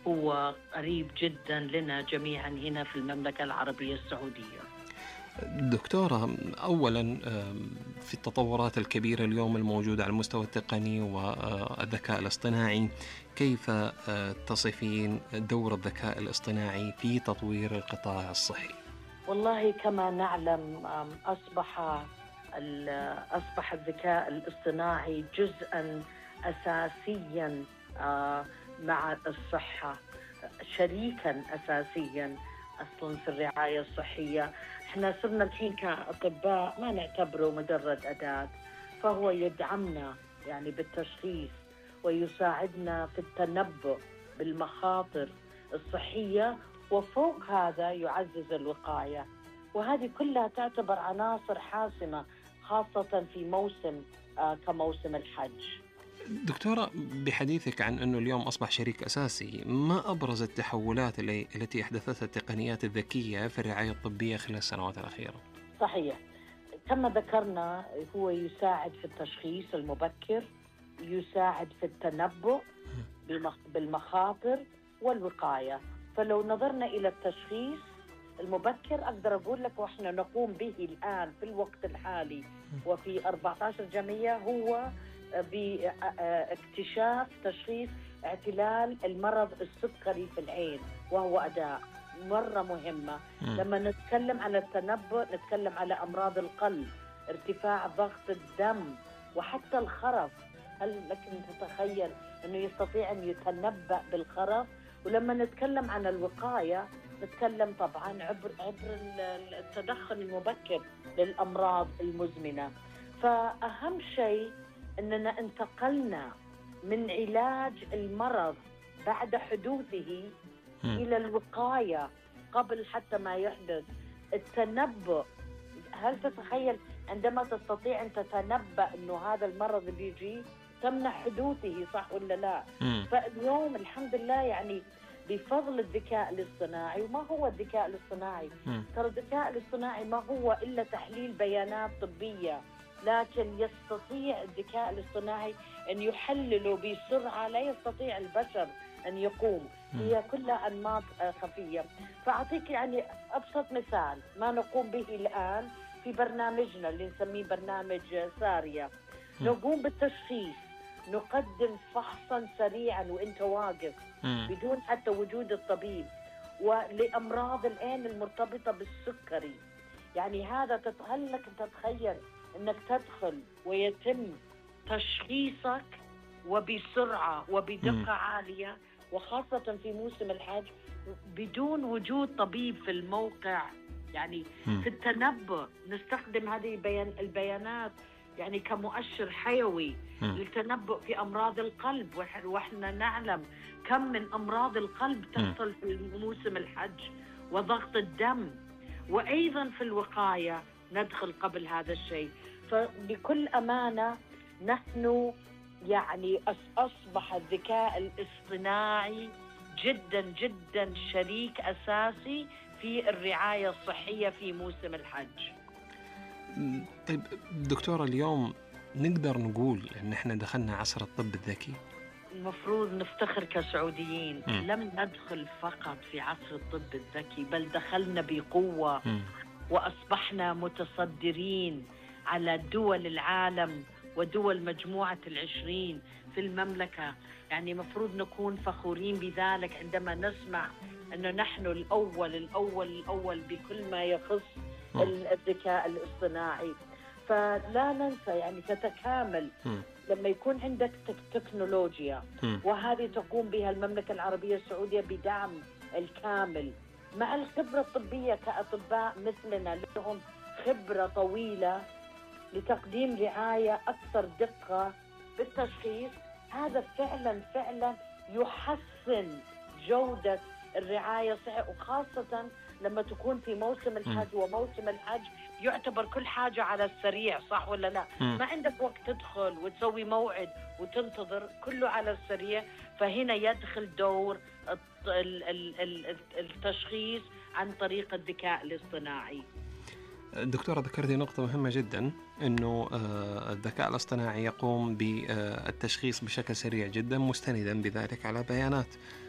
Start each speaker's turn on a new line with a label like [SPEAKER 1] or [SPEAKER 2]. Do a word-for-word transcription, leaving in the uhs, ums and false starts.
[SPEAKER 1] هو قريب جدا لنا جميعا هنا في المملكة العربية السعودية.
[SPEAKER 2] دكتورة، أولا في التطورات الكبيرة اليوم الموجودة على المستوى التقني والذكاء الاصطناعي، كيف تصفين دور الذكاء الاصطناعي في تطوير القطاع الصحي؟
[SPEAKER 1] والله كما نعلم أصبح أصبح الذكاء الاصطناعي جزءا أساسيا مع الصحة، شريكا أساسيا أصلا في الرعاية الصحية. احنا صرنا الحين كأطباء ما نعتبره مجرد أداة، فهو يدعمنا يعني بالتشخيص ويساعدنا في التنبؤ بالمخاطر الصحية، وفوق هذا يعزز الوقاية، وهذه كلها تعتبر عناصر حاسمة خاصة في موسم آه كموسم الحج.
[SPEAKER 2] دكتورة، بحديثك عن أنه اليوم أصبح شريك أساسي، ما أبرز التحولات التي أحدثتها التقنيات الذكية في الرعاية الطبية خلال السنوات الأخيرة؟
[SPEAKER 1] صحيح، كما ذكرنا هو يساعد في التشخيص المبكر، يساعد في التنبؤ بالمخاطر والوقاية. فلو نظرنا إلى التشخيص المبكر أقدر أقول لك وإحنا نقوم به الآن في الوقت الحالي وفي أربعة عشر جمعية هو باكتشاف تشخيص اعتلال المرض السكري في العين، وهو أداة مرة مهمة. م. لما نتكلم على التنبؤ نتكلم على أمراض القلب، ارتفاع ضغط الدم، وحتى الخرف. هل لك أن تتخيل أنه يستطيع أن يتنبأ بالخرف؟ ولما نتكلم عن الوقاية نتكلم طبعا عبر عبر التدخل المبكر للأمراض المزمنة. فأهم شيء أننا انتقلنا من علاج المرض بعد حدوثه م. إلى الوقاية قبل حتى ما يحدث. التنبؤ، هل تتخيل عندما تستطيع أن تتنبأ أنه هذا المرض بيجي تمنع حدوثه، صح ولا لا؟ م. فاليوم الحمد لله يعني بفضل الذكاء الاصطناعي. وما هو الذكاء الاصطناعي؟ ترى الذكاء الاصطناعي ما هو إلا تحليل بيانات طبية، لكن يستطيع الذكاء الاصطناعي أن يحلله بسرعة لا يستطيع البشر أن يقوم. هي كلها أنماط خفية. فأعطيك يعني أبسط مثال ما نقوم به الآن في برنامجنا اللي نسميه برنامج سارية. نقوم بالتشخيص، نقدم فحصا سريعا وانت واقف بدون حتى وجود الطبيب، ولأمراض العين المرتبطة بالسكري. يعني هذا هل لك تتخيل انك تدخل ويتم تشخيصك وبسرعة وبدقة عالية، وخاصة في موسم الحج بدون وجود طبيب في الموقع. يعني في التنبؤ نستخدم هذه البيانات يعني كمؤشر حيوي م. للتنبؤ في أمراض القلب، وإحنا نعلم كم من أمراض القلب تحصل في موسم الحج، وضغط الدم. وأيضا في الوقاية ندخل قبل هذا الشيء. فبكل أمانة نحن يعني أصبح الذكاء الاصطناعي جدا جدا شريك أساسي في الرعاية الصحية في موسم الحج.
[SPEAKER 2] طيب دكتورة، اليوم نقدر نقول إن إحنا دخلنا عصر الطب الذكي؟
[SPEAKER 1] المفروض نفتخر كسعوديين. م. لم ندخل فقط في عصر الطب الذكي، بل دخلنا بقوة. م. وأصبحنا متصدرين على دول العالم ودول مجموعة العشرين في المملكة. يعني مفروض نكون فخورين بذلك عندما نسمع أنه نحن الأول الأول الأول بكل ما يخص الذكاء الاصطناعي. فلا ننسى يعني تتكامل م. لما يكون عندك تكنولوجيا م. وهذه تقوم بها المملكة العربية السعودية بدعم الكامل مع الخبرة الطبية كأطباء مثلنا لهم خبرة طويلة لتقديم رعاية أكثر دقة بالتشخيص. هذا فعلا فعلا يحسن جودة الرعاية الصحية، وخاصة لما تكون في موسم الحج. م. وموسم الحج يعتبر كل حاجة على السريع، صح ولا لا؟ م. ما عندك وقت تدخل وتسوي موعد وتنتظر، كله على السريع. فهنا يدخل دور التشخيص عن طريق الذكاء الاصطناعي.
[SPEAKER 2] دكتورة، ذكرتي نقطة مهمة جدا، أنه الذكاء الاصطناعي يقوم بالتشخيص بشكل سريع جدا مستندا بذلك على بيانات